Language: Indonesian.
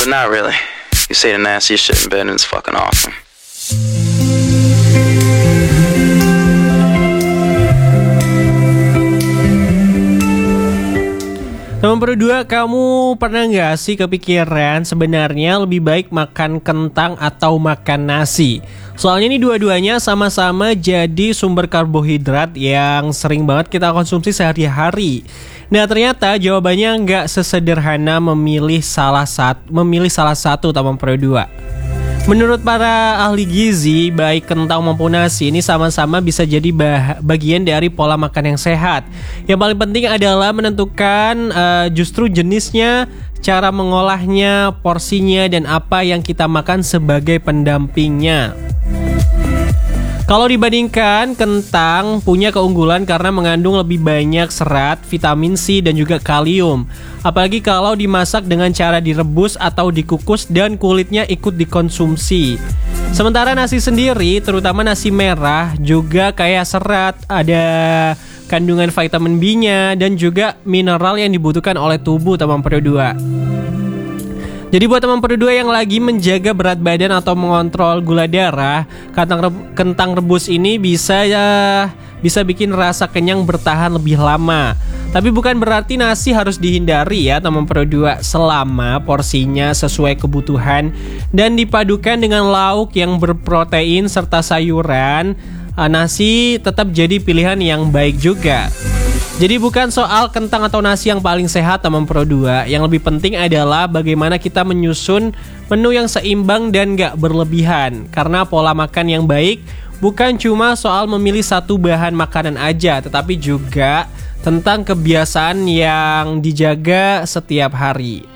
but not really. You say the nastiest shit in bed and it's fucking awesome. Nomor 2, kamu pernah gak sih kepikiran sebenarnya lebih baik makan kentang atau makan nasi? Soalnya ini dua-duanya sama-sama jadi sumber karbohidrat yang sering banget kita konsumsi sehari-hari. Nah ternyata jawabannya gak sesederhana memilih salah satu atau nomor 2. Menurut para ahli gizi, baik kentang maupun nasi ini sama-sama bisa jadi bagian dari pola makan yang sehat. Yang paling penting adalah menentukan justru jenisnya, cara mengolahnya, porsinya, dan apa yang kita makan sebagai pendampingnya. Kalau dibandingkan, kentang punya keunggulan karena mengandung lebih banyak serat, vitamin C, dan juga kalium. Apalagi kalau dimasak dengan cara direbus atau dikukus dan kulitnya ikut dikonsumsi. Sementara nasi sendiri, terutama nasi merah, juga kaya serat, ada kandungan vitamin B-nya, dan juga mineral yang dibutuhkan oleh tubuh teman periode 2. Jadi buat teman periode 2 yang lagi menjaga berat badan atau mengontrol gula darah, kentang rebus ini bisa bikin rasa kenyang bertahan lebih lama. Tapi bukan berarti nasi harus dihindari ya teman periode 2, selama porsinya sesuai kebutuhan dan dipadukan dengan lauk yang berprotein serta sayuran, nasi tetap jadi pilihan yang baik juga. Jadi bukan soal kentang atau nasi yang paling sehat teman periode 2. Yang lebih penting adalah bagaimana kita menyusun menu yang seimbang dan gak berlebihan. Karena pola makan yang baik bukan cuma soal memilih satu bahan makanan aja, tetapi juga tentang kebiasaan yang dijaga setiap hari.